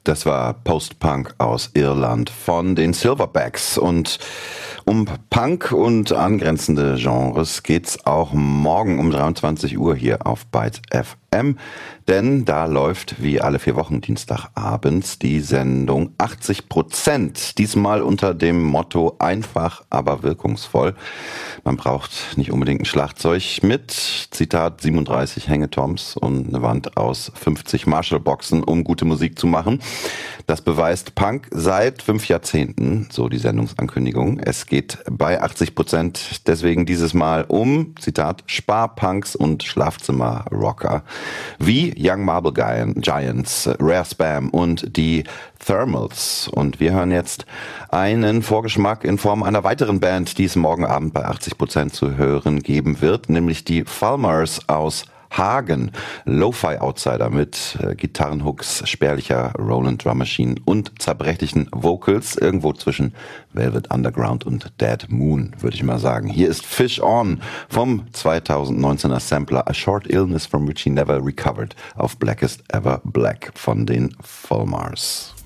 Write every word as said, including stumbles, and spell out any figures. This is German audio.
Das war Post-Punk aus Irland von den Silverbacks. Und um Punk und angrenzende Genres geht's auch morgen um dreiundzwanzig Uhr hier auf Byte F M. Denn da läuft wie alle vier Wochen Dienstagabends die Sendung achtzig Prozent. Diesmal unter dem Motto einfach, aber wirkungsvoll. Man braucht nicht unbedingt ein Schlagzeug mit, Zitat, siebenunddreißig Hängetoms und eine Wand aus fünfzig Marshall-Boxen, um gute Musik zu machen. Das beweist Punk seit fünf Jahrzehnten, so die Sendungsankündigung. Es geht bei achtzig Prozent deswegen dieses Mal um, Zitat, Sparpunks und Schlafzimmerrocker wie Young Marble Giants, Rare Spam und die Thermals. Und wir hören jetzt einen Vorgeschmack in Form einer weiteren Band, die es morgen Abend bei achtzig Prozent zu hören geben wird, nämlich die Falmers aus Hagen, Lo-Fi-Outsider mit äh, Gitarrenhooks, spärlicher Roland Drum Machine und zerbrechlichen Vocals, irgendwo zwischen Velvet Underground und Dead Moon, würde ich mal sagen. Hier ist Fish On vom zweitausendneunzehner Sampler A Short Illness from which he never recovered auf Blackest Ever Black von den Falmers.